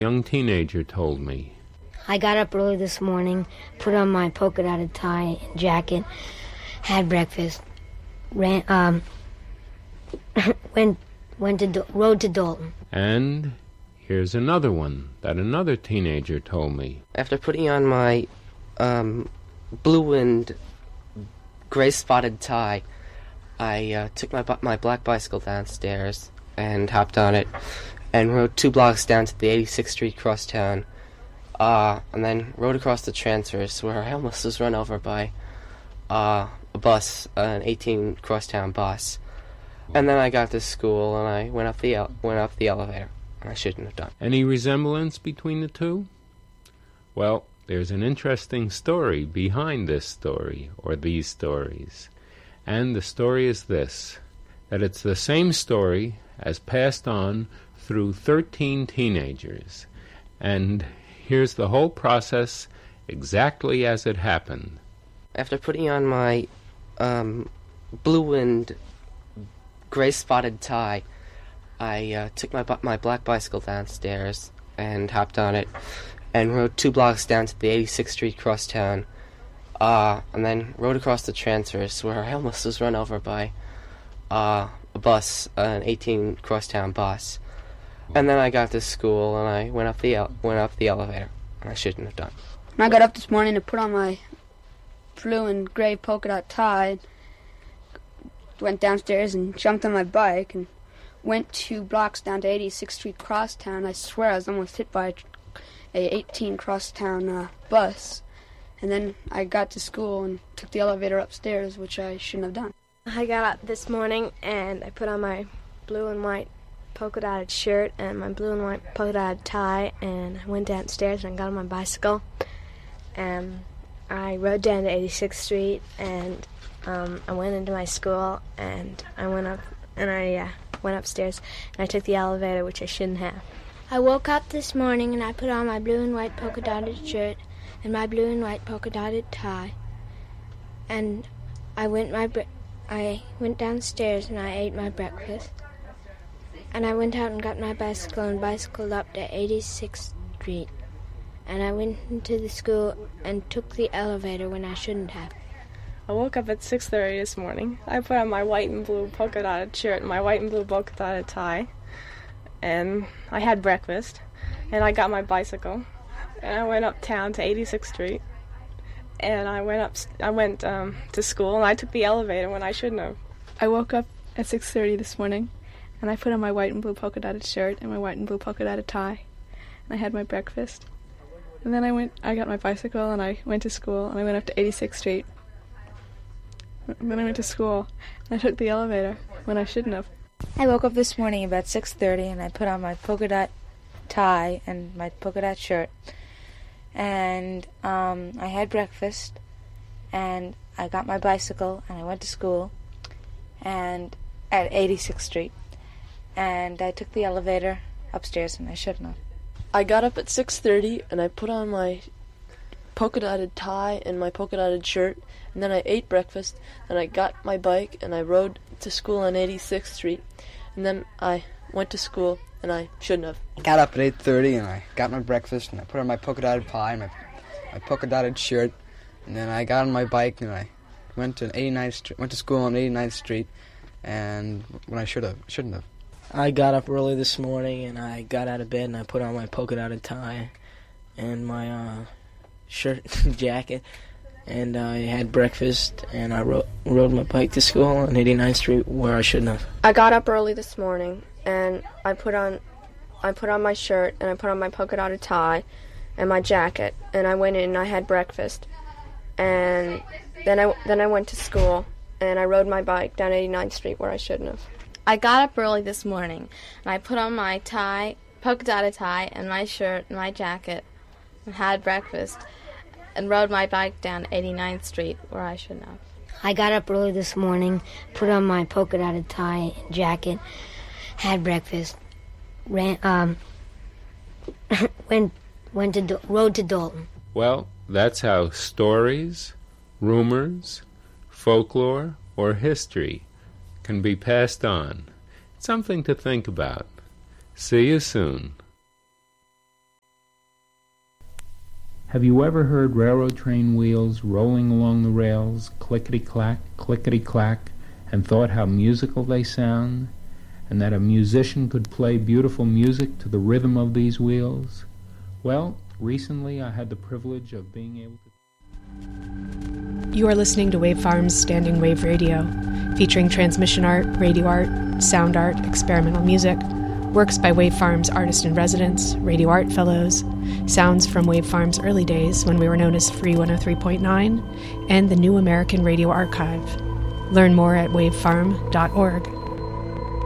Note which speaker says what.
Speaker 1: young teenager told me.
Speaker 2: I got up early this morning, put on my polka-dotted tie and jacket, had breakfast, rode to Dalton.
Speaker 1: And here's another one that another teenager told me.
Speaker 3: After putting on my blue and gray-spotted tie, I took my black bicycle downstairs and hopped on it and rode 2 blocks down to the 86th Street crosstown, and then rode across the transfers where I almost was run over by a bus, an 18 crosstown bus. And then I got to school and I went up the elevator, and I shouldn't have done.
Speaker 1: Any resemblance between the two? Well, there's an interesting story behind this story, or these stories. And the story is this, that it's the same story as passed on through 13 teenagers. And here's the whole process exactly as it happened.
Speaker 3: After putting on my blue and gray-spotted tie, I took my black bicycle downstairs and hopped on it and rode 2 blocks down to the 86th Street crosstown, and then rode across the transfers where I almost was run over by a bus, an 18 crosstown bus. And then I got to school and I went up the elevator, and I shouldn't have done.
Speaker 4: I got up this morning to put on my blue and gray polka dot tie, went downstairs and jumped on my bike and went 2 blocks down to 86th Street crosstown. I swear I was almost hit by a 18 crosstown bus. And then I got to school and took the elevator upstairs, which I shouldn't have done.
Speaker 5: I got up this morning and I put on my blue and white polka dotted shirt and my blue and white polka dotted tie, and I went downstairs and I got on my bicycle and I rode down to 86th Street and I went into my school and I went upstairs and I took the elevator, which I shouldn't have.
Speaker 6: I woke up this morning and I put on my blue and white polka dotted shirt and my blue and white polka dotted tie, and I went downstairs and I ate my breakfast, and I went out and got my bicycle and bicycled up to 86th Street, and I went into the school and took the elevator when I shouldn't have.
Speaker 7: I woke up at 6:30 this morning. I put on my white and blue polka dotted shirt and my white and blue polka dotted tie, and I had breakfast, and I got my bicycle, and I went uptown to 86th Street, and I went to school, and I took the elevator when I shouldn't have.
Speaker 8: I woke up at 6:30 this morning, and I put on my white and blue polka dotted shirt and my white and blue polka dotted tie, and I had my breakfast, and then I got my bicycle and I went to school, and I went up to 86th Street. And then I went to school, and I took the elevator when I shouldn't have.
Speaker 9: I woke up this morning about 6:30, and I put on my polka dot tie and my polka dot shirt, and I had breakfast, and I got my bicycle, and I went to school, and at 86th Street, and I took the elevator upstairs, and I shouldn't have.
Speaker 10: I got up at 6:30, and I put on my polka dotted tie and my polka dotted shirt, and then I ate breakfast, and I got my bike and I rode to school on 86th Street, and then I went to school and I shouldn't have.
Speaker 11: I got up at 8:30 and I got my breakfast and I put on my polka dotted tie and my polka dotted shirt, and then I got on my bike and I went to school on 89th Street, and when I shouldn't have.
Speaker 12: I got up early this morning and I got out of bed and I put on my polka dotted tie and my shirt and jacket, and I had breakfast, and I rode my bike to school on 89th Street where I shouldn't have.
Speaker 5: I got up early this morning and I put on my shirt and I put on my polka dotted tie and my jacket, and I went in and I had breakfast, and then I went to school and I rode my bike down 89th Street where I shouldn't have.
Speaker 13: I got up early this morning and I put on my tie, polka dotted tie, and my shirt and my jacket, and had breakfast, and rode my bike down 89th Street where I shouldn't have.
Speaker 2: I got up early this morning, put on my polka dotted tie and jacket, had breakfast, rode to Dalton.
Speaker 1: Well, that's how stories, rumors, folklore, or history can be passed on. It's something to think about. See you soon. Have you ever heard railroad train wheels rolling along the rails, clickety-clack, clickety-clack, and thought how musical they sound, and that a musician could play beautiful music to the rhythm of these wheels? Well, recently I had the privilege of being able to...
Speaker 14: You are listening to Wave Farm's Standing Wave Radio, featuring transmission art, radio art, sound art, experimental music, works by Wave Farm's artist-in-residence, radio art fellows, sounds from Wave Farm's early days when we were known as Free 103.9, and the New American Radio Archive. Learn more at wavefarm.org.